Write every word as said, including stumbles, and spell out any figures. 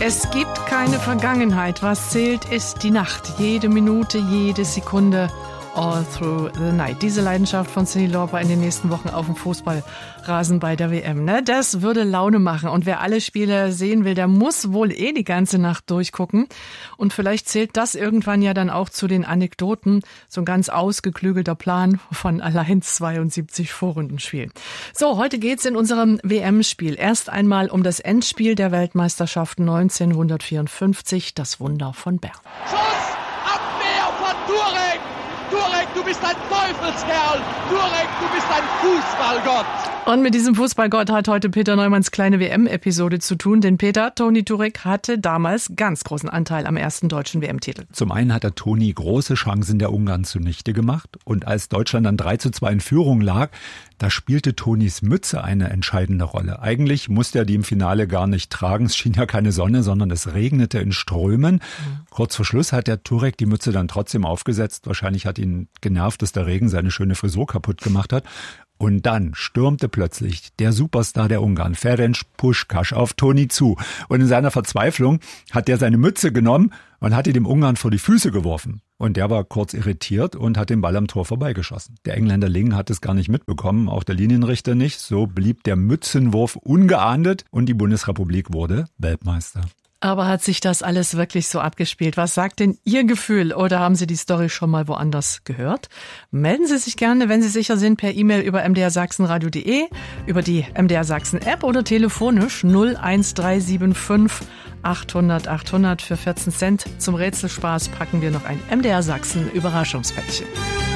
Es gibt keine Vergangenheit. Was zählt, ist die Nacht. Jede Minute, jede Sekunde. All through the night. Diese Leidenschaft von Cyndi Lauper in den nächsten Wochen auf dem Fußballrasen bei der W M. Ne? Das würde Laune machen. Und wer alle Spiele sehen will, der muss wohl eh die ganze Nacht durchgucken. Und vielleicht zählt das irgendwann ja dann auch zu den Anekdoten. So ein ganz ausgeklügelter Plan von allein zweiundsiebzig Vorrundenspielen. So, heute geht's in unserem W M-Spiel erst einmal um das Endspiel der Weltmeisterschaft neunzehnhundertvierundfünfzig, das Wunder von Bern. Schuss! Abwehr von Turek! Turek, du bist ein Teufelskerl! Turek, du bist ein Fußballgott! Und mit diesem Fußballgott hat heute Peter Neumanns kleine W M-Episode zu tun. Denn Peter, Toni Turek hatte damals ganz großen Anteil am ersten deutschen W M-Titel. Zum einen hat der Toni große Chancen der Ungarn zunichte gemacht. Und als Deutschland dann drei zu zwei in Führung lag, da spielte Tonis Mütze eine entscheidende Rolle. Eigentlich musste er die im Finale gar nicht tragen. Es schien ja keine Sonne, sondern es regnete in Strömen. Mhm. Kurz vor Schluss hat der Turek die Mütze dann trotzdem aufgesetzt. Wahrscheinlich hat ihn genervt, dass der Regen seine schöne Frisur kaputt gemacht hat. Und dann stürmte plötzlich der Superstar der Ungarn, Ferenc Puskás, auf Toni zu. Und in seiner Verzweiflung hat er seine Mütze genommen und hat die dem Ungarn vor die Füße geworfen. Und der war kurz irritiert und hat den Ball am Tor vorbeigeschossen. Der Engländer Ling hat es gar nicht mitbekommen, auch der Linienrichter nicht. So blieb der Mützenwurf ungeahndet und die Bundesrepublik wurde Weltmeister. Aber hat sich das alles wirklich so abgespielt? Was sagt denn Ihr Gefühl? Oder haben Sie die Story schon mal woanders gehört? Melden Sie sich gerne, wenn Sie sicher sind, per E-Mail über m d r sachsen radio punkt d e, über die M D R Sachsen App oder telefonisch null eins drei sieben fünf achthundert achthundert für vierzehn Cent. Zum Rätselspaß packen wir noch ein M D R Sachsen Überraschungspäckchen.